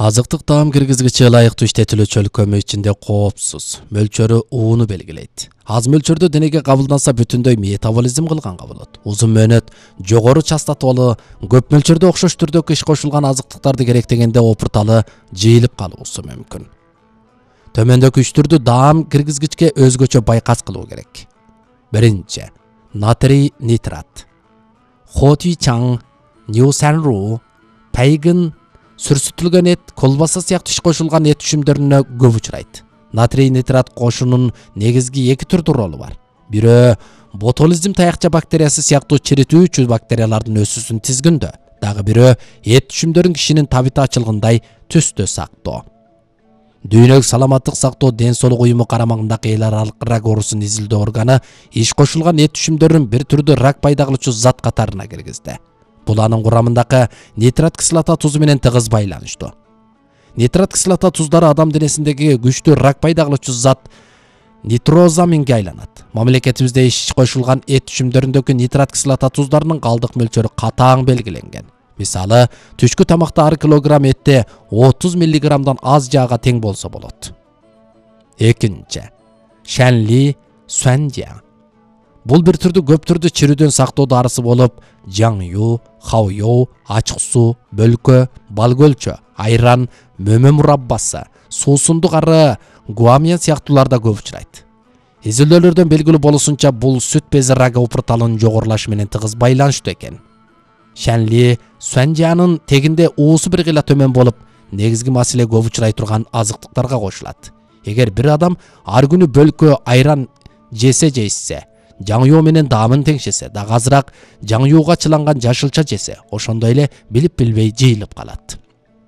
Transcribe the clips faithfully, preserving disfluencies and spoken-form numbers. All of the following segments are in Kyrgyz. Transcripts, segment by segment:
Азыктык таам киргизгичи ылайыктуу иштетилүүчү өлкөмө ичинде коопсуз, мөлчөрү ууну белгилейт. Аз мөлчөрдө денеге кабылданса бүтүндөй метаболизм кылганга болот. Узун мөөнөт, жогору частоталуу, көп мөлчөрдө окшош түрдөгү иш кошулган азыктыктарды керектегенде опурталы жыйылып калуусу мүмкүн. Төмөндөгү үч түрдү даам киргизгичке өзгөчө байкас кылуу керек. Биринчи, натрий нитрат. Хоти чаң, ньюсанру, пайгын, сүрсүтүлгөн эт, колбаса сыяктуу иш кошулган эт түшүмдөрүнө көп учурайт. Натрий нитрат кошунун негизги эки түрдүү ролу бар. Бирөө ботулизм таякча бактериясы сыяктуу чиритүүчү бактериялардын өсүүсүн тизгиндөө, дагы бирөө эт түшүмдөрүн кишинин табита ачылгандай түстө сактоо. Дүйнөлүк саламаттык сактоо ден соолук уюму карамагындагы эл аралык рак оорусун изилдөө органы иш кошулган эт түшүмдөрүн бир түрдүү рак пайда кылуучу зат катарына киргизди. Бул анын курамындагы нитрат кислота тузу менен тыгыз байланыштуу. Нитрат кислота туздары адам денесиндеги күчтүү рак пайда кылуучу зат нитрозаминге айланат. Мамлекетибизде иш кошулган эт түшүмдөрүндөгү нитрат кислота туздарынын калдык мөлчөрү катаң белгиленген. Мисалы, түшкү тамакта ар килограмм этте отуз миллиграммдан аз жаага тең болсо болот. Экинчи, шанли суанжа. Бул бир түрдүү көп түрдүү чирүүдөн сактоо дарысы болуп, жаңю, хаоё, ачык суу, бөлкө, бал көлчө, айран, мөмө мураббасы, суусундук ары, гуамия сыяктууларда көп учурайт. Изилдөөлөрдөн белгилүү болушунча бул сүт бези рагы опурталынын жогорулашы менен тыгыз байланыштуу экен. Шанли суанжанын тегинде уусу бир кыйла төмөн болуп, негизги маселе көп учурай турган азыктыктарга кошулат. Эгер бир адам ар күнү бөлкө, айран жесе жейсе, жаңю менен даамын теңшесе, дагы азыраак жаңюга чыланган жашылча жесе, ошондой эле билип билбей жыйылып калат.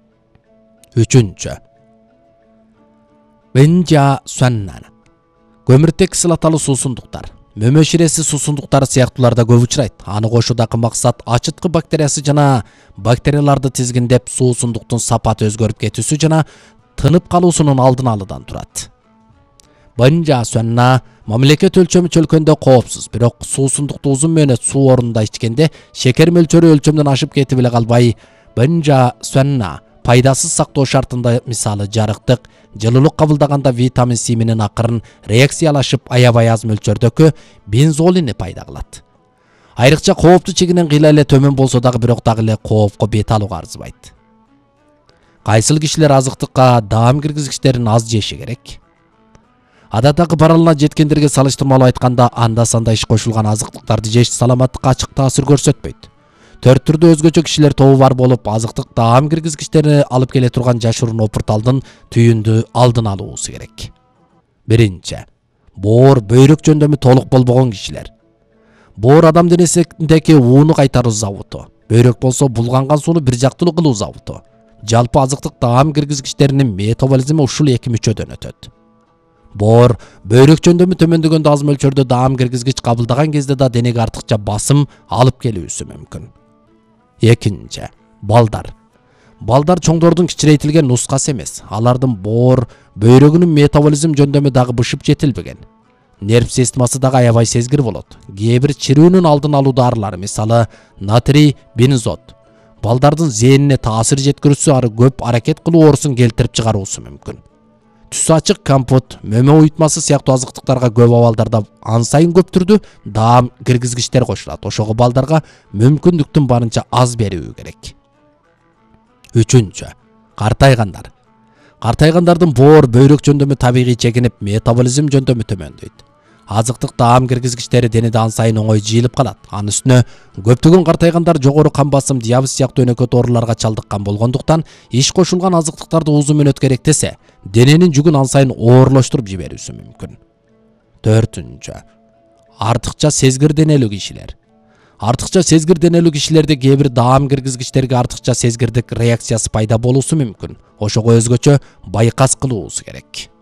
Үчүнчү, бенжа суаннан. Көмүртек кислоталуу суусундуктар, мөмө ширеси суусундуктары сыяктууларда көп учурайт. Аны кошуудагы максат ачыткы бактериясы жана бактерияларды тизгиндеп, суусундуктун сапаты өзгөрүп кетүүсү жана тынып калуусунун алдын алуудан турат. Бенжа суанна мамлекет өлчөмү чөлкөндө коопсуз, бирок суусундукту узун мөөнөт суу орунда ичкенде шекер мөлчөрү өлчөмдөн ашып кетип эле калбай, бенжа суанна пайдасыз сактоо шартында, мисалы жарыктык, жылуулук кабылдаганда витамин С менен акырын реакциялашып, аябай аз мөлчөрдөгү бензолини пайда кылат. Айрыкча кооптуу чегинен кыйла эле төмөн болсо дагы бирок дагы эле коопко бет алууга арзыбайт. Кайсыл кишилер азыктыкка даам киргизгичтерин аз жеши керек? Адаттагы баралына жеткендерге салыштырмалуу айтканда, анда-санда иш кошулган азыктыктарды жеш саламаттыкка ачык таасир көрсөтпөйт. Төрт түрдүү өзгөчө кишилер тобу бар болуп, азыктык даам киргизгичтерин алып келе турган жашыруун опурталдын түйүндү алдын алуусу керек. Биринчи, боор бөйрөк жөндөмү толук болбогон кишилер. Боор адам денесиндеги ууну кайтаруу завуту, бөйрөк болсо булганган сууну бир жактылуу кылуу завуту. Жалпы азыктык даам киргизгичтеринин метаболизми ушул эки мүчөдөн өтөт. Боор бөйрөк жөндөмү төмөндөгөндө аз мөлчөрдө даам киргизгич кабылдаган кезде да денеге артыкча басым алып келүүсү мүмкүн. Экинчи, балдар. Балдар чоңдордун кичирейтилген нускасы эмес. Алардын боор бөйрөгүнүн метаболизм жөндөмү дагы бышып жетилбеген. Нерв системасы дагы аябай сезгир болот. Кээ бир чирүүнүн алдын алуу дарылары, мисалы натрий бензот, балдардын зээнине таасир жеткирүүсү ары көп аракет кылуу оорусун келтирип чыгаруусу мүмкүн. Түсү ачык компот, мөмө уютмасы сыяктуу азыктыктарга көп абалдарда ан сайын көп түрдүү даам киргизгичтер кошулат. Ошого балдарга мүмкүндүктүн барынча аз берүү керек. Үчүнчү, картайгандар. Картайгандардын боор бөйрөк жөндөмү табигый чегинип, метаболизм жөндөмү төмөндөйт. Азыктык даам киргизгичтери денеде ан сайын оңой жыйылып калат. Анын үстүнө көптөгөн картайгандар жогору кан басым, диабет сыяктуу өнөкөт ооруларга чалдыккан болгондуктан иш кошулган азыктыктарды узун мөөнөт керектесе, дененин жүгүн ан сайын оорлоштуруп жиберүүсү мүмкүн. Төртүнчү, артыкча сезгир денелүү кишилер. Артыкча сезгир денелүү кишилерде кээ бир даам киргизгичтерге артыкча сезгирдик реакциясы пайда болуусу мүмкүн. Ошого өзгөчө байкас кылуусу керек.